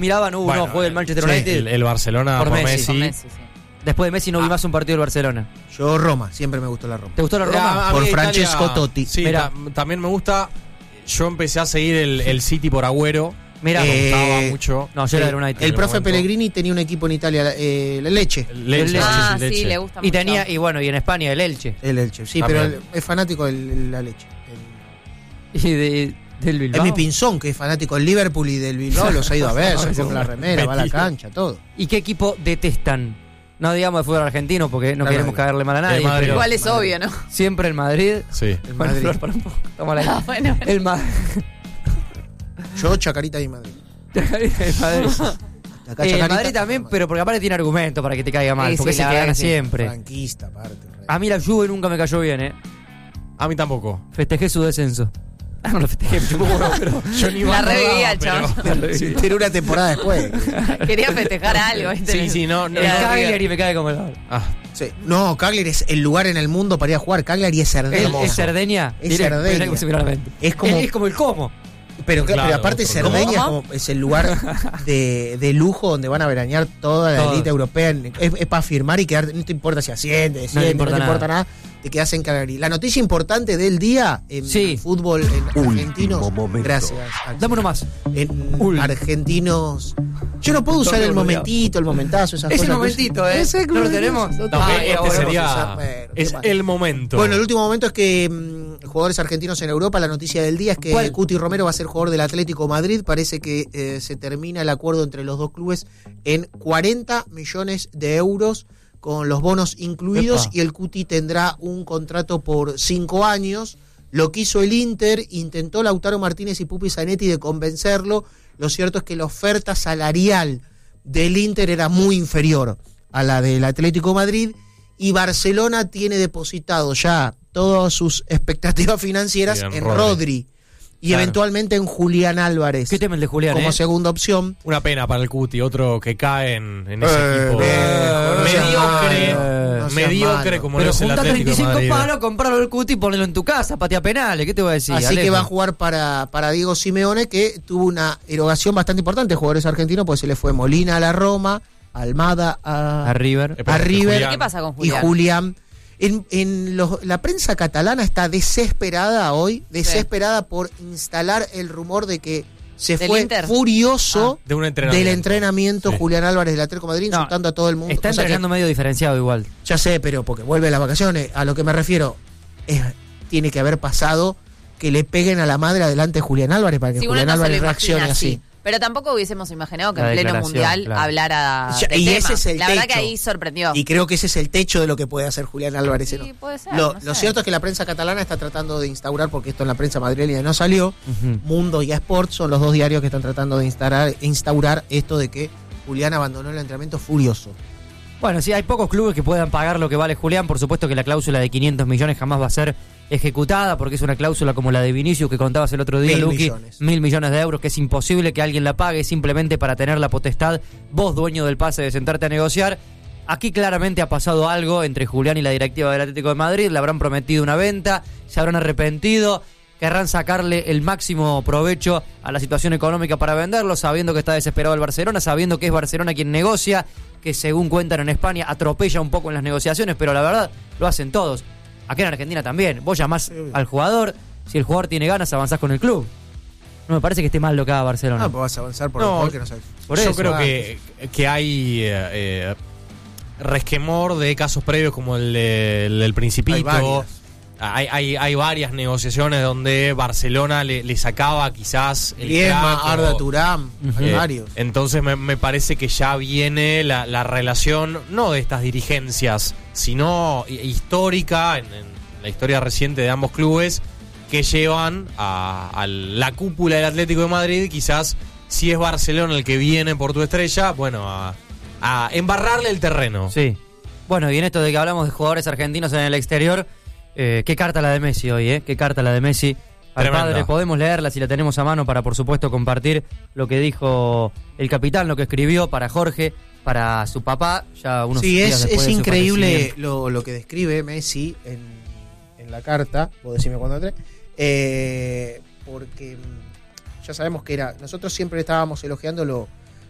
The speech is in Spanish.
miraban, no, juega el Manchester United. El Barcelona por Messi. Con Messi, sí. Después de Messi no vi más un partido del Barcelona. Yo Roma, siempre me gustó la Roma. ¿Te gustó la Roma? Por Francesco Totti. Sí, también me gusta. Yo empecé a seguir el City por Agüero. Mira, me gustaba mucho. No, yo era del United. El profe Pellegrini tenía un equipo en Italia, la Leche. Leche. Sí, le gusta mucho. Y tenía, y en España el Elche. El Elche, sí, También. pero es fanático de la Leche. Y del Bilbao. Es mi Pinzón, que es fanático del Liverpool y del Bilbao, los ha ido a ver, se compra la remera, va a la cancha, todo. ¿Y qué equipo detestan? No digamos de fútbol argentino porque no queremos caerle mal a nadie. Madrid. Pero Igual es obvio, ¿no? siempre el Madrid. Sí. El Bueno, Madrid. Flor, para un poco. Toma la Bueno. El Madrid. Yo, Chacarita y Madrid. El Madrid. Acá, El Chacarita, Madrid también, pero porque aparte tiene argumento para que te caiga mal. Sí, Porque sí, es el la que verdad gana que sí. siempre. Franquista, aparte. A mí la Juve nunca me cayó bien, A mí tampoco. Festejé su descenso. No lo festejé, me chupó huevo, pero Yo ni La revivía el chabón. Tiene una temporada después. Quería festejar algo. ¿viste? Sí, no. el Cagliari me cae como el Sí. No, Cagliari es el lugar en el mundo para ir a jugar. Cagliari es Cerdeña. ¿Es Cerdeña? Es Cerdeña. Es como el Como. Pero Claro, aparte otro Cerdeña ¿Cómo? es el lugar de lujo donde van a veranear toda la Todo. élite europea. Es para firmar y quedar. No te importa si asciende, No te importa nada. Te quedas en Cagliari. La noticia importante del día en fútbol en argentinos. Gracias. Axel. Dame uno más. En argentinos. Yo no puedo usar el momentito, el momentazo, esas Es cosas. el momentito, ¿eh? Es el ¿No lo momentito. tenemos? No, No, te- este vamos a sería. usar, pero, ¿qué Es pasa? el momento. Bueno, el último momento es que jugadores argentinos en Europa, la noticia del día es que ¿Cuál? Cuti Romero va a ser jugador del Atlético Madrid. Parece que se termina el acuerdo entre los dos clubes en 40 millones de euros con los bonos incluidos. Epa. Y el Cuti tendrá un contrato por 5 años. Lo que hizo el Inter, intentó Lautaro Martínez y Pupi Zanetti de convencerlo. Lo cierto es que la oferta salarial del Inter era muy inferior a la del Atlético Madrid. Y Barcelona tiene depositado ya todas sus expectativas financieras Bien, en Rodri. Rodri y Claro. eventualmente en Julián Álvarez ¿Qué tema el de Julián, como segunda opción. Una pena para el Cuti, otro que cae en ese equipo. no seas mediocre. malo, no seas Mediocre malo. como Pero no es el junta Atlético de 35 Madrid. palos, comprarlo el Cuti y ponerlo en tu casa, patea penales. ¿Qué te voy a decir? Así Alejo? que va a jugar para Diego Simeone, que tuvo una erogación bastante importante de jugadores argentinos, pues se le fue Molina a la Roma, Almada a River. a River Julián. ¿Qué pasa con y Julián? Julián. La prensa catalana está desesperada hoy, por instalar el rumor de que se ¿Del fue Inter? furioso De un entrenamiento. del entrenamiento Sí. Julián Álvarez del Atlético de Madrid, No, insultando a todo el mundo. Está cosa que- entrenando medio diferenciado igual. ya sé, pero porque vuelve de las vacaciones. A lo que me refiero, tiene que haber pasado que le peguen a la madre adelante de Julián Álvarez para que Si uno Julián no se lo Álvarez imagina reaccione así. Pero tampoco hubiésemos imaginado que La en pleno declaración, mundial claro. hablara Ya, del y tema. ese es el La verdad techo. que ahí sorprendió. Y creo que ese es el techo de lo que puede hacer Julián Álvarez. Sí, ¿no? puede ser, Lo no lo sé. cierto es que la prensa catalana está tratando de instaurar, porque esto en la prensa madrileña no salió, Mundo y Sport son los dos diarios que están tratando de instaurar esto de que Julián abandonó el entrenamiento furioso. Bueno, sí, hay pocos clubes que puedan pagar lo que vale Julián. Por supuesto que la cláusula de 500 millones jamás va a ser ejecutada, porque es una cláusula como la de Vinicius que contabas el otro día, 1.000 Luqui. millones. 1.000 millones de euros, que es imposible que alguien la pague simplemente para tener la potestad, vos dueño del pase, de sentarte a negociar. Aquí claramente ha pasado algo entre Julián y la directiva del Atlético de Madrid. Le habrán prometido una venta, se habrán arrepentido, querrán sacarle el máximo provecho a la situación económica para venderlo, sabiendo que está desesperado el Barcelona, sabiendo que es Barcelona quien negocia, que según cuentan en España atropella un poco en las negociaciones, pero la verdad lo hacen todos. Acá en Argentina también. Vos llamás al jugador, si el jugador tiene ganas, avanzás con el club. No me parece que esté mal lo que haga Barcelona. Pues vas a avanzar por No, el gol que no sabes. Por Yo eso, creo que hay resquemor de casos previos como el del Principito. Hay varias negociaciones donde Barcelona le sacaba quizás el Griezmann, crack o- Arda Turán, hay Eh, varios. Entonces me parece que ya viene la relación, no de estas dirigencias, sino histórica, en la historia reciente de ambos clubes, que llevan a la cúpula del Atlético de Madrid, quizás si es Barcelona el que viene por tu estrella, bueno, a embarrarle el terreno. Sí. Bueno, y en esto de que hablamos de jugadores argentinos en el exterior, qué carta la de Messi hoy, ¿eh? Qué carta la de Messi. Al Tremenda. padre, podemos leerla si la tenemos a mano para, por supuesto, compartir lo que dijo el capitán, lo que escribió para Jorge, para su papá, ya unos Sí, días después es de su increíble fallecimiento. lo que describe Messi en la carta. Vos decime cuándo entré. Porque ya sabemos que nosotros siempre estábamos elogiando lo